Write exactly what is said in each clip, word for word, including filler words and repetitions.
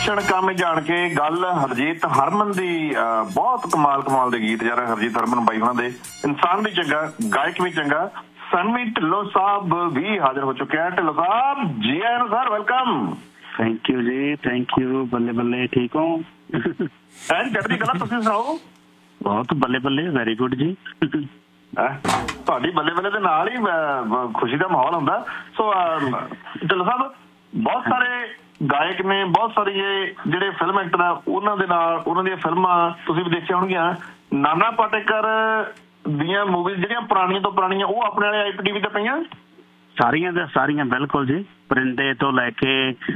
ਲੱਛਣ ਕੰਮ ਜਾਣ ਕੇ ਗੱਲ ਹਰਜੀਤ ਹਰਮਨ ਦੀ ਬਹੁਤ ਕਮਾਲ ਕਮਾਲ ਦੇ ਗੀਤ ਯਾਰ। ਹਰਜੀਤ ਹਰਮਨ ਬਾਈ ਉਹਨਾਂ ਦੇ ਇਨਸਾਨ ਵੀ ਚੰਗਾ, ਗਾਇਕ ਵੀ ਚੰਗਾ। ਸਨਵੀ ਢਿੱਲੋਂ ਸਾਹਿਬ ਵੀ ਹਾਜ਼ਰ ਹੋ ਚੁੱਕੇ ਆ। ਢਿੱਲੋਂ ਸਾਹਿਬ ਜੀ ਆਇਆਂ ਨੂੰ ਸਰ, ਵੈਲਕਮ। ਥੈਂਕ ਯੂ ਜੀ, ਥੈਂਕ ਯੂ। ਬੱਲੇ ਬੱਲੇ, ਠੀਕ ਹੋ? ਐਨ ਚੜ੍ਹਦੀ ਕਲਾ, ਤੁਸੀਂ ਸੁਣਾਓ? ਬਹੁਤ ਬੱਲੇ ਬੱਲੇ, ਵੈਰੀ ਗੁੱਡ ਜੀ। ਤੁਹਾਡੀ ਬੱਲੇ ਬੱਲੇ ਦੇ ਨਾਲ ਹੀ ਖੁਸ਼ੀ ਦਾ ਮਾਹੌਲ ਹੁੰਦਾ। ਸੋ ਢਿੱਲੋਂ ਸਾਹਿਬ ਬਹੁਤ ਸਾਰੇ ਗਾਇਕ ਨੇ, ਬਹੁਤ ਸਾਰੇ ਜਿਹੜੇ ਫਿਲਮ ਐਕਟਰ ਆ ਉਹਨਾਂ ਦੇ ਨਾਲ ਉਹਨਾਂ ਦੀਆਂ ਫਿਲਮਾਂ ਤੁਸੀਂ ਵੀ ਦੇਖੀਆਂ ਹੋਣਗੀਆਂ। ਨਾਨਾ ਪਾਟੇਕਰ ਦੀਆਂ ਮੂਵੀਜ਼ ਜਿਹੜੀਆਂ ਪੁਰਾਣੀਆਂ ਤੋਂ ਪੁਰਾਣੀਆਂ ਉਹ ਆਪਣੇ ਵਾਲੇ ਆਈ ਪੀ ਟੀ ਵੀ ਤੇ ਪਈਆਂ ਸਾਰੀਆਂ ਦੇ ਸਾਰੀਆਂ, ਬਿਲਕੁਲ ਜੀ। ਪਰਿੰਦੇ ਤੋਂ ਲੈ ਕੇ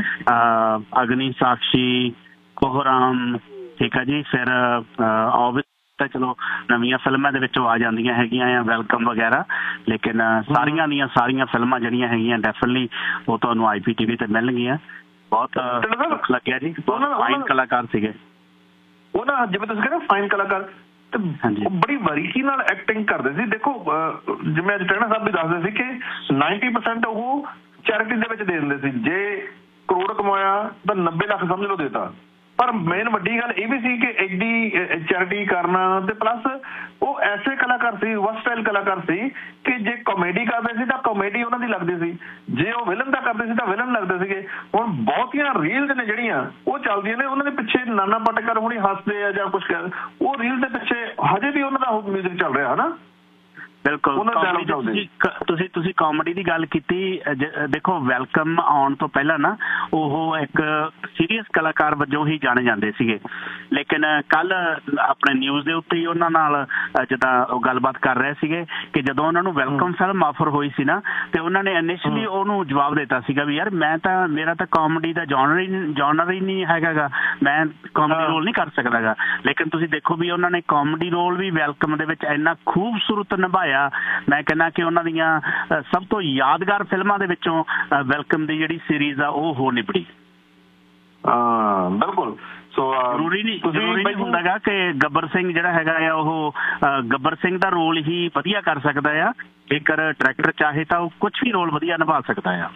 ਅਗਨੀ ਸਾਕਸ਼ੀ, ਕੋਹਰਾਮ, ਠੀਕ ਆ ਜੀ। ਫਿਰ ਓਬਵੀਅਸ ਤਾਂ ਚਲੋ ਨਵੀਆਂ ਫਿਲਮਾਂ ਦੇ ਵਿੱਚੋਂ ਆ ਜਾਂਦੀਆਂ ਹੈਗੀਆਂ ਆ, ਵੈਲਕਮ ਵਗੈਰਾ। ਲੇਕਿਨ ਸਾਰੀਆਂ ਦੀਆਂ ਸਾਰੀਆਂ ਫਿਲਮਾਂ ਜਿਹੜੀਆਂ ਹੈਗੀਆਂ ਡੈਫੀਨਿਟਲੀ ਉਹ ਤੁਹਾਨੂੰ ਆਈ ਪੀ ਟੀ ਵੀ ਤੇ ਮਿਲਣਗੀਆਂ। ਬਹੁਤ ਲੱਗਿਆ ਜੀ, ਫਾਈਨ ਕਲਾਕਾਰ ਸੀਗੇ ਉਹਨਾਂ। ਜਿਵੇਂ ਤੁਸੀਂ ਕਹਿੰਦੇ ਫਾਈਨ ਕਲਾਕਾਰ ਤੇ ਬੜੀ ਬਾਰੀਕੀ ਨਾਲ ਐਕਟਿੰਗ ਕਰਦੇ ਸੀ। ਦੇਖੋ ਜਿਵੇਂ ਅੱਜ ਟਹਿਣਾ ਸਾਹਿਬ ਵੀ ਦੱਸਦੇ ਸੀ ਕਿ ਨਾਈਨਟੀ ਪਰਸੈਂਟ ਉਹ ਚੈਰਿਟੀ ਦੇ ਵਿੱਚ ਦੇ ਦਿੰਦੇ ਸੀ। ਜੇ ਕਰੋੜ ਕਮਾਇਆ ਤਾਂ ਨੱਬੇ ਲੱਖ ਸਮਝ ਲਓ ਦੇਤਾ। ਪਰ ਮੇਨ ਵੱਡੀ ਗੱਲ ਇਹ ਵੀ ਸੀ ਕਿ ਐਡੀ ਚੈਰਿਟੀ ਕਰਨਾ ਤੇ ਪਲੱਸ ਉਹ ਐਸੇ ਕਲਾਕਾਰ ਸੀ, ਵਰਸਟਾਈਲ ਕਲਾਕਾਰ ਸੀ ਕਿ ਜੇ ਕਾਮੇਡੀ ਕਰਦੇ ਸੀ ਤਾਂ ਕਾਮੇਡੀ ਉਹਨਾਂ ਦੀ ਲੱਗਦੀ ਸੀ, ਜੇ ਉਹ ਵਿਲਨ ਦਾ ਕਰਦੇ ਸੀ ਤਾਂ ਵਿਲਨ ਲੱਗਦੇ ਸੀਗੇ। ਹੁਣ ਬਹੁਤੀਆਂ ਰੀਲਸ ਨੇ ਜਿਹੜੀਆਂ ਉਹ ਚੱਲਦੀਆਂ ਨੇ, ਉਹਨਾਂ ਦੇ ਪਿੱਛੇ ਨਾਨਾ ਪਾਟੇਕਰ ਹੁਣੀ ਹੱਸਦੇ ਆ ਜਾਂ ਕੁਛ, ਉਹ ਰੀਲ ਦੇ ਪਿੱਛੇ ਹਜੇ ਵੀ ਉਹਨਾਂ ਦਾ ਉਹ ਮਿਊਜ਼ਿਕ ਚੱਲ ਰਿਹਾ ਹਨਾ। ਬਿਲਕੁਲ। ਤੁਸੀਂ ਤੁਸੀਂ ਕਾਮੇਡੀ ਦੀ ਗੱਲ ਕੀਤੀ। ਦੇਖੋ ਵੈਲਕਮ ਆਉਣ ਤੋਂ ਪਹਿਲਾਂ ਨਾ ਉਹ ਇੱਕ ਸੀਰੀਅਸ ਕਲਾਕਾਰ ਵਜੋਂ ਹੀ ਜਾਣੇ ਜਾਂਦੇ ਸੀਗੇ। ਲੇਕਿਨ ਕੱਲ ਆਪਣੇ ਨਿਊਜ਼ ਦੇ ਉੱਤੇ ਹੀ ਉਹਨਾਂ ਨਾਲ ਜਿੱਦਾਂ ਉਹ ਗੱਲਬਾਤ ਕਰ ਰਹੇ ਸੀਗੇ ਕਿ ਜਦੋਂ ਉਹਨਾਂ ਨੂੰ ਵੈਲਕਮ ਫਿਲਮ ਆਫਰ ਹੋਈ ਸੀ ਨਾ ਤੇ ਉਹਨਾਂ ਨੇ ਇਨੀਸ਼ੀਅਲੀ ਉਹਨੂੰ ਜਵਾਬ ਦਿੱਤਾ ਸੀਗਾ ਵੀ ਯਾਰ ਮੈਂ ਤਾਂ ਮੇਰਾ ਤਾਂ ਕਾਮੇਡੀ ਦਾ ਜੌਨਰ ਹੀ ਜੌਨਰ ਹੀ ਨਹੀਂ ਹੈਗਾ ਗਾ, ਮੈਂ ਕਾਮੇਡੀ ਰੋਲ ਨਹੀਂ ਕਰ ਸਕਦਾ ਗਾ। ਲੇਕਿਨ ਤੁਸੀਂ ਦੇਖੋ ਵੀ ਉਹਨਾਂ ਨੇ ਕਾਮੇਡੀ ਰੋਲ ਵੀ ਵੈਲਕਮ ਦੇ ਵਿੱਚ ਇੰਨਾ ਖੂਬਸੂਰਤ ਨਿਭਾਇਆ। ਮੈਂ ਕਹਿੰਦਾ ਕਿ ਉਹਨਾਂ ਦੀਆਂ ਸਭ ਤੋਂ ਯਾਦਗਾਰ ਫਿਲਮਾਂ ਦੇ ਵਿੱਚੋਂ ਵੈਲਕਮ ਦੀ ਜਿਹੜੀ ਸੀਰੀਜ਼ ਆ ਉਹ ਹੋ ਨਿਬੜੀ। ਹਾਂ ਬਿਲਕੁਲ। ਸੋ ਜ਼ਰੂਰੀ ਨਹੀਂ ਜ਼ਰੂਰੀ ਨਹੀਂ ਹੁੰਦਾ ਗਾ ਕਿ ਗੱਬਰ ਸਿੰਘ ਜਿਹੜਾ ਹੈਗਾ ਆ ਉਹ ਗੱਬਰ ਸਿੰਘ ਦਾ ਰੋਲ ਹੀ ਵਧੀਆ ਕਰ ਸਕਦਾ ਆ। ਜੇਕਰ ਡਾਇਰੈਕਟਰ ਚਾਹੇ ਤਾਂ ਉਹ ਕੁਛ ਵੀ ਰੋਲ ਵਧੀਆ ਨਿਭਾ ਸਕਦਾ ਆ।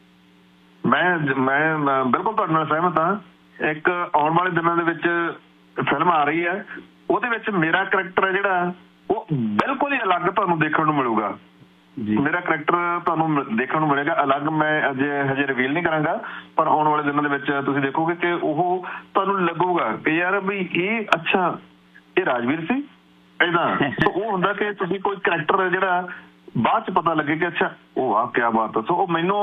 ਮੈਂ ਮੈਂ ਬਿਲਕੁਲ ਤੁਹਾਡੇ ਨਾਲ ਸਹਿਮਤ ਹਾਂ। ਇੱਕ ਆਉਣ ਵਾਲੇ ਦਿਨਾਂ ਦੇ ਵਿੱਚ ਫਿਲਮ ਆ ਰਹੀ ਹੈ, ਉਹਦੇ ਵਿੱਚ ਮੇਰਾ ਕਰੈਕਟਰ ਹੈ ਜਿਹੜਾ ਉਹ ਬਿਲਕੁਲ ਹੀ ਅਲੱਗ ਤੁਹਾਨੂੰ ਦੇਖਣ ਨੂੰ ਮਿਲੂਗਾ। ਮੇਰਾ ਕਰੈਕਟਰ ਤੁਹਾਨੂੰ ਦੇਖਣ ਨੂੰ ਮਿਲੇਗਾ ਅਲੱਗ। ਮੈਂ ਅਜੇ ਹਜੇ ਰਿਵੀਲ ਨਹੀਂ ਕਰਾਂਗਾ, ਪਰ ਆਉਣ ਵਾਲੇ ਦਿਨਾਂ ਦੇ ਵਿੱਚ ਤੁਸੀਂ ਦੇਖੋਗੇ ਕਿ ਉਹ ਤੁਹਾਨੂੰ ਲੱਗੂਗਾ ਕਿ ਯਾਰ ਵੀ ਇਹ ਅੱਛਾ ਇਹ ਰਾਜਵੀਰ ਸੀ ਏਦਾਂ। ਸੋ ਉਹ ਹੁੰਦਾ ਕਿ ਤੁਸੀਂ ਕੋਈ ਕਰੈਕਟਰ ਜਿਹੜਾ ਬਾਅਦ ਚ ਪਤਾ ਲੱਗੇ ਕਿ ਅੱਛਾ ਉਹ ਆ ਕਿਆ ਬਾਤ ਹੈ। ਸੋ ਉਹ ਮੈਨੂੰ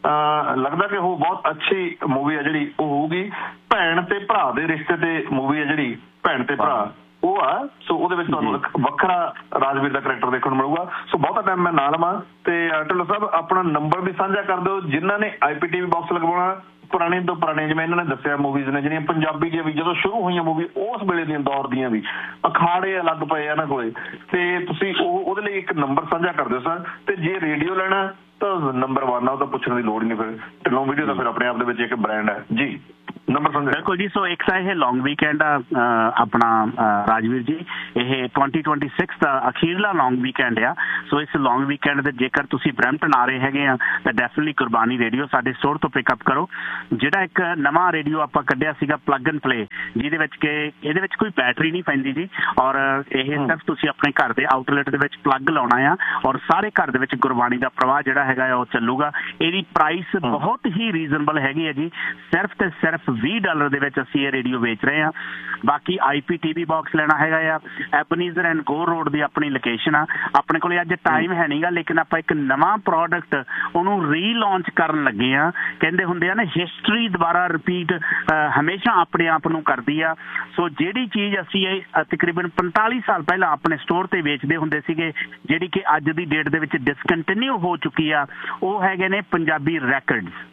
ਲੱਗਦਾ ਕਿ ਉਹ ਬਹੁਤ ਅੱਛੀ ਮੂਵੀ ਹੈ ਜਿਹੜੀ ਉਹ ਹੋਊਗੀ। ਭੈਣ ਤੇ ਭਰਾ ਦੇ ਰਿਸ਼ਤੇ ਤੇ ਮੂਵੀ ਹੈ ਜਿਹੜੀ ਭੈਣ ਤੇ ਭਰਾ ਉਹ ਆ। ਸੋ ਉਹਦੇ ਵਿੱਚ ਤੁਹਾਨੂੰ ਇੱਕ ਵੱਖਰਾ ਰਾਜਵੀਰ ਦਾ ਕਰੈਕਟਰ ਦੇਖਣ ਨੂੰ ਮਿਲੂਗਾ। ਸੋ ਬਹੁਤਾ ਟਾਈਮ ਮੈਂ ਨਾ ਲਵਾਂ ਤੇ ਢਿੱਲੋਂ ਸਾਹਿਬ ਆਪਣਾ ਨੰਬਰ ਵੀ ਸਾਂਝਾ ਕਰ ਦਿਓ ਜਿਨ੍ਹਾਂ ਨੇ ਆਈ ਪੀ ਟੀ ਵੀ ਬਾਕਸ ਲਗਵਾਉਣਾ। ਪੁਰਾਣੇ ਤੋਂ ਪੁਰਾਣੇ ਜਿਵੇਂ ਇਹਨਾਂ ਨੇ ਦੱਸਿਆ ਮੂਵੀਜ਼ ਨੇ ਜਿਹੜੀਆਂ ਪੰਜਾਬੀ ਦੀਆਂ ਵੀ ਜਦੋਂ ਸ਼ੁਰੂ ਹੋਈਆਂ ਮੂਵੀ ਉਸ ਵੇਲੇ ਦੀਆਂ ਦੌਰ ਦੀਆਂ ਵੀ ਅਖਾੜੇ ਅਲੱਗ ਪਏ ਇਹਨਾਂ ਕੋਲੇ, ਤੇ ਤੁਸੀਂ ਉਹ ਉਹਦੇ ਲਈ ਇੱਕ ਨੰਬਰ ਸਾਂਝਾ ਕਰ ਦਿਓ ਸਰ। ਤੇ ਜੇ ਰੇਡੀਓ ਲੈਣਾ ਤਾਂ ਨੰਬਰ ਵਨ ਆ, ਉਹ ਤਾਂ ਪੁੱਛਣ ਦੀ ਲੋੜ ਨਹੀਂ। ਫਿਰ ਢਿੱਲੋਂ ਵੀਡੀਓ ਤਾਂ ਫਿਰ ਆਪਣੇ ਆਪ ਦੇ ਵਿੱਚ ਇੱਕ ਬ੍ਰਾਂਡ ਹੈ ਜੀ। ਨੰਬਰ ਸਾਂਝਾ ਬਿਲਕੁਲ ਜੀ। ਸੋ ਇੱਕ ਤਾਂ ਇਹ ਲੌਂਗ ਵੀਕਐਂਡ ਆ ਆਪਣਾ ਰਾਜਵੀਰ ਜੀ, ਇਹ ਟਵੈਂਟੀ ਟਵੈਂਟੀ ਸਿਕਸ ਦਾ ਅਖੀਰਲਾ ਲੌਂਗ ਵੀਕਐਂਡ ਆ। ਸੋ ਇਸ ਲੌਂਗ ਵੀਕਐਂਡ ਦੇ ਜੇਕਰ ਤੁਸੀਂ ਬਰੈਂਪਟਨ ਆ ਰਹੇ ਹੈਗੇ ਆ ਤਾਂ ਡੈਫੀਨਿਟਲੀ ਕੁਰਬਾਨੀ ਰੇਡੀਓ ਸਾਡੇ ਸਟੋਰ ਤੋਂ ਪਿਕਅਪ ਕਰੋ। ਜਿਹੜਾ ਇੱਕ ਨਵਾਂ ਰੇਡੀਓ ਆਪਾਂ ਕੱਢਿਆ ਸੀਗਾ ਪਲੱਗ ਐਂਡ ਪਲੇ, ਜਿਹਦੇ ਵਿੱਚ ਕਿ ਇਹਦੇ ਵਿੱਚ ਕੋਈ ਬੈਟਰੀ ਨਹੀਂ ਪੈਂਦੀ ਜੀ, ਔਰ ਇਹ ਸਿਰਫ ਤੁਸੀਂ ਆਪਣੇ ਘਰ ਦੇ ਆਊਟਲੈਟ ਦੇ ਵਿੱਚ ਪਲੱਗ ਲਾਉਣਾ ਆ ਔਰ ਸਾਰੇ ਘਰ ਦੇ ਵਿੱਚ ਗੁਰਬਾਣੀ ਦਾ ਪ੍ਰਵਾਹ ਜਿਹੜਾ ਹੈਗਾ ਉਹ ਚੱਲੂਗਾ। ਇਹਦੀ ਪ੍ਰਾਈਸ ਬਹੁਤ ਹੀ ਰੀਜ਼ਨਬਲ ਹੈਗੀ ਹੈ ਜੀ, ਸਿਰਫ ਤੇ ਸਿਰਫ ਵੀਹ ਡਾਲਰ ਦੇ ਵਿੱਚ ਅਸੀਂ ਇਹ ਰੇਡੀਓ ਵੇਚ ਰਹੇ ਹਾਂ। ਬਾਕੀ ਆਈ ਪੀ ਟੀ ਵੀ ਬਾਕਸ ਲੈਣਾ ਹੈਗਾ ਆ, ਐਬਨੀਜ਼ਰ ਐਂਡ ਗੋ ਰੋਡ ਦੀ ਆਪਣੀ ਲੋਕੇਸ਼ਨ ਆ। ਆਪਣੇ ਕੋਲ ਅੱਜ ਟਾਈਮ ਹੈ ਨਹੀਂਗਾ, ਲੇਕਿਨ ਆਪਾਂ ਇੱਕ ਨਵਾਂ ਪ੍ਰੋਡਕਟ ਉਹਨੂੰ ਰੀਲਾਂਚ ਕਰਨ ਲੱਗੇ ਆ। ਕਹਿੰਦੇ ਹੁੰਦੇ ਆ ਨਾ ਹਿਸਟਰੀ ਦੁਬਾਰਾ ਰਿਪੀਟ ਹਮੇਸ਼ਾ ਆਪਣੇ ਆਪ ਨੂੰ ਕਰਦੀ ਆ। ਸੋ ਜਿਹੜੀ ਚੀਜ਼ ਅਸੀਂ ਇਹ ਤਕਰੀਬਨ ਪੰਤਾਲੀ ਸਾਲ ਪਹਿਲਾਂ ਆਪਣੇ ਸਟੋਰ ਤੇ ਵੇਚਦੇ ਹੁੰਦੇ ਸੀਗੇ, ਜਿਹੜੀ ਕਿ ਅੱਜ ਦੀ ਡੇਟ ਦੇ ਵਿੱਚ ਡਿਸਕੰਟੀਨਿਊ ਹੋ ਚੁੱਕੀ ਆ, ਉਹ ਹੈਗੇ ਨੇ ਪੰਜਾਬੀ ਰੈਕਡਸ।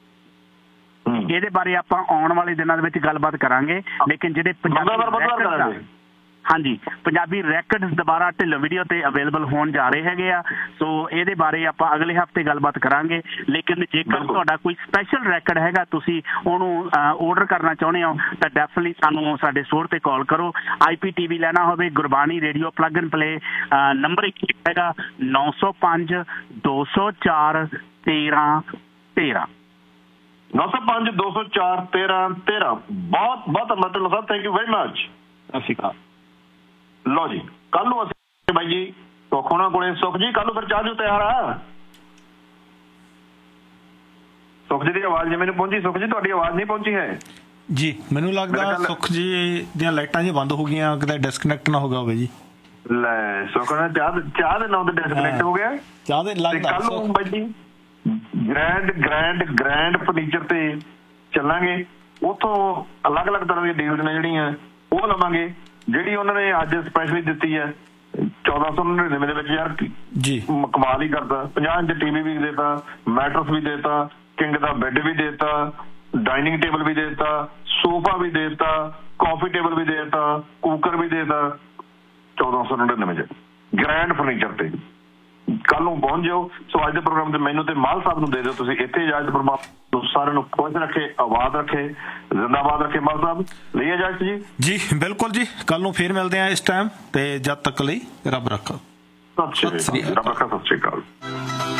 ਇਹਦੇ ਬਾਰੇ ਆਪਾਂ ਆਉਣ ਵਾਲੇ ਦਿਨਾਂ ਦੇ ਵਿੱਚ ਗੱਲਬਾਤ ਕਰਾਂਗੇ। ਲੇਕਿਨ ਜਿਹੜੇ ਪੰਜਾਬੀ ਹਾਂਜੀ ਪੰਜਾਬੀ ਰੈਕਡਸ ਦੁਬਾਰਾ ਢਿੱਲੋਂ ਵੀਡੀਓ ਤੇ ਅਵੇਲੇਬਲ ਹੋਣ ਜਾ ਰਹੇ ਹੈਗੇ ਆ। ਸੋ ਇਹਦੇ ਬਾਰੇ ਆਪਾਂ ਅਗਲੇ ਹਫ਼ਤੇ ਗੱਲਬਾਤ ਕਰਾਂਗੇ। ਲੇਕਿਨ ਜੇਕਰ ਤੁਹਾਡਾ ਕੋਈ ਸਪੈਸ਼ਲ ਰੈਕਡ ਹੈਗਾ, ਤੁਸੀਂ ਉਹਨੂੰ ਆਰਡਰ ਕਰਨਾ ਚਾਹੁੰਦੇ ਹੋ ਤਾਂ ਡੈਫੀਨਿਟਲੀ ਸਾਨੂੰ ਸਾਡੇ ਸਟੋਰ ਤੇ ਕਾਲ ਕਰੋ। ਆਈ ਪੀ ਟੀ ਵੀ ਲੈਣਾ ਹੋਵੇ, Gurbani radio plug and play, number ਇੱਕ ਹੈਗਾ ਨੌ ਸੌ ਪੰਜ ਦੋ ਸੌ ਚਾਰ ਤੇਰਾਂ ਤੇਰਾਂ। ਨੌ ਸੌ ਪੰਜ ਦੋ ਸੌ ਚਾਰ ਤੇਰਾਂ ਤੇਰਾਂ। ਬਹੁਤ ਬਹੁਤ ਧੰਨਵਾਦ ਢਿੱਲੋਂ ਸਾਹਿਬ, ਥੈਂਕ ਯੂ ਵੈਰੀ ਮਚ। ਸਤਿ ਸ਼੍ਰੀ ਅਕਾਲ। ਲਓ ਜੀ, ਕੱਲ ਨੂੰ ਅਸੀਂ ਬਾਈ ਜੀ ਸੁੱਖ ਹੋਣਾ ਕੋਲੇ। ਸੁੱਖ ਜੀ ਕੱਲ ਨੂੰ ਫਿਰ ਚਾਹ ਜੂ ਤਿਆਰ ਆ? ਸੁੱਖ ਜੀ ਦੀ ਆਵਾਜ਼ ਨਹੀਂ ਮੈਨੂੰ ਪਹੁੰਚੀ। ਸੁੱਖ ਜੀ ਤੁਹਾਡੀ ਆਵਾਜ਼ ਨਹੀਂ ਪਹੁੰਚੀ ਹੈ ਜੀ। ਮੈਨੂੰ ਲੱਗਦਾ ਸੁੱਖ ਜੀ ਦੀਆਂ ਲਾਈਟਾਂ ਜੀ ਬੰਦ ਹੋ ਗਈਆਂ, ਕਿਤੇ ਡਿਸਕਨੈਕਟ ਨਾ ਹੋ ਗਿਆ ਹੋਵੇ ਜੀ। ਲੈ ਸੁੱਖ ਨਾ ਚਾਹ ਚਾਹ ਦੇ ਨਾਂ ਤੇ ਡਿਸਕਨੈਕਟ ਹੋ ਗਿਆ। ਚਾਹ ਦੇ ਲੱਗਦਾ ਕੱਲ ਨੂੰ ਬਾਈ ਜੀ ਗ੍ਰੈਂਡ ਗ੍ਰੈਂਡ ਗ੍ਰੈਂਡ ਫਰਨੀਚਰ ਤੇ ਚੱਲਾਂਗੇ। ਉੱਥੋਂ ਅਲੱਗ ਅਲੱਗ ਤਰ੍ਹਾਂ ਦੀਆਂ ਡੀਲਸ ਨੇ ਜਿਹੜੀਆਂ ਉਹ ਲਵਾਂਗੇ। ਜਿਹੜੀ ਉਹਨਾਂ ਨੇ ਅੱਜ ਸਪੈਸ਼ਲੀ ਦਿੱਤੀ ਹੈ ਚੌਦਾਂ ਸੌ ਨੜਿਨਵੇਂ ਦੇ ਵਿੱਚ, ਯਾਰ ਜੀ ਕਮਾਲ ਹੀ ਕਰਦਾ। ਪੰਜਾਹ ਇੰਚ ਟੀਵੀ ਵੀ ਦੇਤਾ, ਮੈਟਰਸ ਵੀ ਦੇਤਾ, ਕਿੰਗ ਦਾ ਬੈੱਡ ਵੀ ਦੇਤਾ, ਡਾਈਨਿੰਗ ਟੇਬਲ ਵੀ ਦੇਤਾ, ਸੋਫਾ ਵੀ ਦੇਤਾ, ਕਾਫੀ ਟੇਬਲ ਵੀ ਦੇਤਾ, ਕੁੱਕਰ ਵੀ ਦੇਤਾ ਚੌਦਾਂ ਸੌ ਨੜਿਨਵੇਂ ਚ ਗ੍ਰੈਂਡ ਫਰਨੀਚਰ ਤੇ। ਕੱਲ ਨੂੰ ਪਹੁੰਚ ਜਾਓ। ਸੋ ਅੱਜ ਦੇ ਪ੍ਰੋਗਰਾਮ ਤੇ ਮੈਨੂੰ ਤੇ ਮਾਲ ਸਾਹਿਬ ਨੂੰ ਦੇ ਦਿਓ ਤੁਸੀਂ। ਇੱਥੇ ਇਜਾਜ਼ਤ। ਪਰਮਾਤਮਾ ਸਾਰਿਆਂ ਨੂੰ ਖੁਸ਼ ਰੱਖੇ, ਆਬਾਦ ਰੱਖੇ, ਜ਼ਿੰਦਾਬਾਦ ਰੱਖੇ। ਮਾਲ ਸਾਹਿਬ ਲਈ ਇਜਾਜ਼ਤ ਜੀ। ਜੀ ਬਿਲਕੁਲ ਜੀ, ਕੱਲ ਨੂੰ ਫੇਰ ਮਿਲਦੇ ਆ ਇਸ ਟਾਈਮ ਤੇ। ਜਦ ਤੱਕ ਲਈ ਰੱਬ ਰੱਖਾ। ਸਤਿ ਸ਼੍ਰੀ ਅਕਾਲ। ਰੱਬ ਰੱਖਾ। ਸਤਿ ਸ਼੍ਰੀ ਅਕਾਲ।